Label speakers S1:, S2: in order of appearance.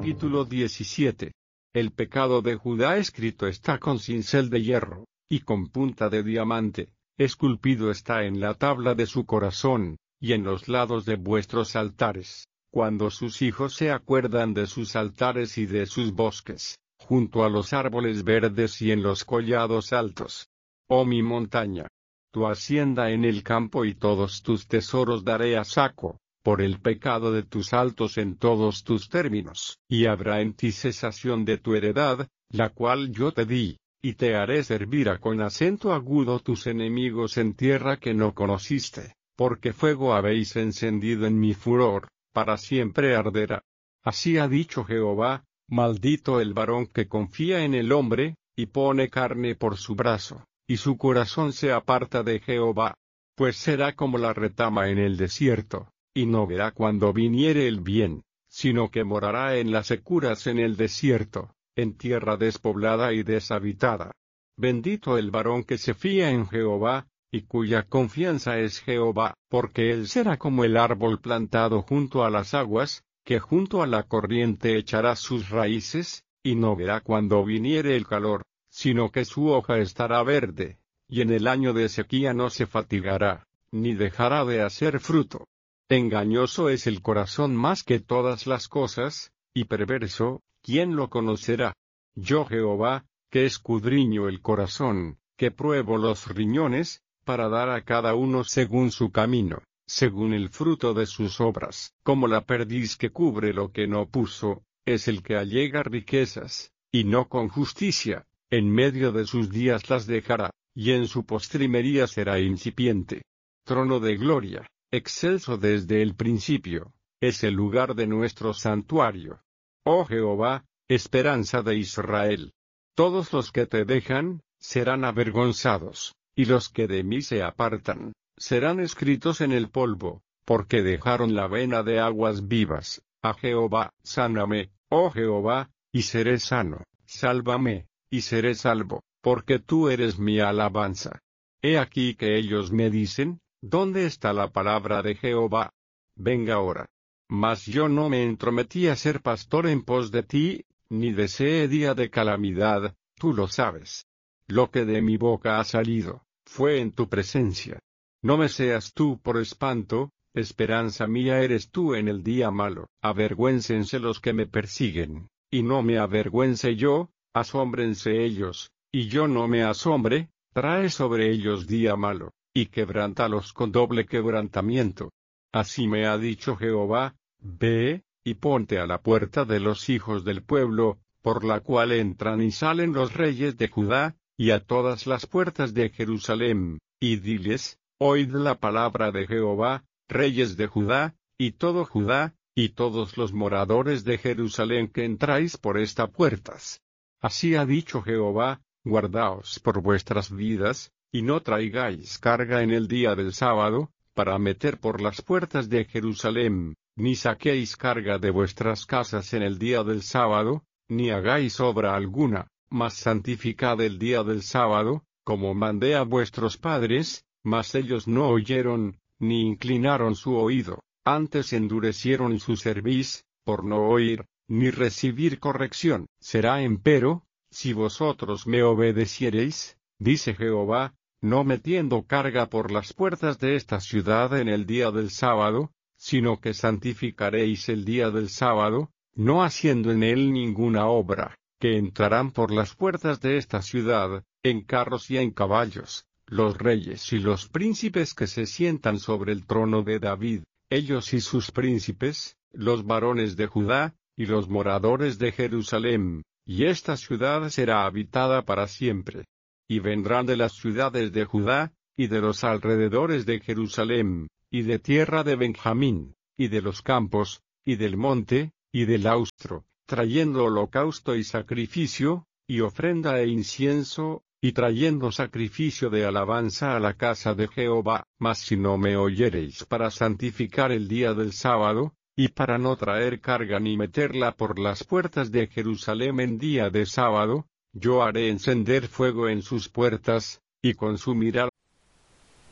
S1: Capítulo 17. El pecado de Judá escrito está con cincel de hierro, y con punta de diamante, esculpido está en la tabla de su corazón, y en los lados de vuestros altares, cuando sus hijos se acuerdan de sus altares y de sus bosques, junto a los árboles verdes y en los collados altos. Oh mi montaña, tu hacienda en el campo y todos tus tesoros daré a saco, por el pecado de tus altos en todos tus términos, y habrá en ti cesación de tu heredad, la cual yo te di, y te haré servir con acento agudo tus enemigos en tierra que no conociste, porque fuego habéis encendido en mi furor, para siempre arderá. Así ha dicho Jehová, maldito el varón que confía en el hombre, y pone carne por su brazo, y su corazón se aparta de Jehová, pues será como la retama en el desierto, y no verá cuando viniere el bien, sino que morará en las securas en el desierto, en tierra despoblada y deshabitada. Bendito el varón que se fía en Jehová, y cuya confianza es Jehová, porque él será como el árbol plantado junto a las aguas, que junto a la corriente echará sus raíces, y no verá cuando viniere el calor, sino que su hoja estará verde, y en el año de sequía no se fatigará, ni dejará de hacer fruto. Engañoso es el corazón más que todas las cosas, y perverso, ¿quién lo conocerá? Yo Jehová, que escudriño el corazón, que pruebo los riñones, para dar a cada uno según su camino, según el fruto de sus obras. Como la perdiz que cubre lo que no puso, es el que allega riquezas, y no con justicia, en medio de sus días las dejará, y en su postrimería será incipiente. Trono de gloria, excelso desde el principio, es el lugar de nuestro santuario. Oh Jehová, esperanza de Israel. Todos los que te dejan, serán avergonzados, y los que de mí se apartan, serán escritos en el polvo, porque dejaron la vena de aguas vivas. A Jehová, sáname, oh Jehová, y seré sano, sálvame, y seré salvo, porque tú eres mi alabanza. He aquí que ellos me dicen, ¿dónde está la palabra de Jehová? Venga ahora. Mas yo no me entrometí a ser pastor en pos de ti, ni deseé día de calamidad, tú lo sabes. Lo que de mi boca ha salido, fue en tu presencia. No me seas tú por espanto, esperanza mía eres tú en el día malo. Avergüéncense los que me persiguen, y no me avergüence yo, asómbrense ellos, y yo no me asombre, trae sobre ellos día malo, y quebrántalos con doble quebrantamiento. Así me ha dicho Jehová, ve, y ponte a la puerta de los hijos del pueblo, por la cual entran y salen los reyes de Judá, y a todas las puertas de Jerusalén, y diles, oíd la palabra de Jehová, reyes de Judá, y todo Judá, y todos los moradores de Jerusalén que entráis por estas puertas. Así ha dicho Jehová, guardaos por vuestras vidas, y no traigáis carga en el día del sábado, para meter por las puertas de Jerusalén, ni saquéis carga de vuestras casas en el día del sábado, ni hagáis obra alguna, mas santificad el día del sábado, como mandé a vuestros padres, mas ellos no oyeron, ni inclinaron su oído, antes endurecieron su cerviz, por no oír, ni recibir corrección. Será empero, si vosotros me obedeciereis, dice Jehová, no metiendo carga por las puertas de esta ciudad en el día del sábado, sino que santificaréis el día del sábado, no haciendo en él ninguna obra, que entrarán por las puertas de esta ciudad, en carros y en caballos, los reyes y los príncipes que se sientan sobre el trono de David, ellos y sus príncipes, los varones de Judá, y los moradores de Jerusalén, y esta ciudad será habitada para siempre. Y vendrán de las ciudades de Judá, y de los alrededores de Jerusalén, y de tierra de Benjamín, y de los campos, y del monte, y del austro, trayendo holocausto y sacrificio, y ofrenda e incienso, y trayendo sacrificio de alabanza a la casa de Jehová. Mas si no me oyereis para santificar el día del sábado, y para no traer carga ni meterla por las puertas de Jerusalén en día de sábado, yo haré encender fuego en sus puertas, y consumirá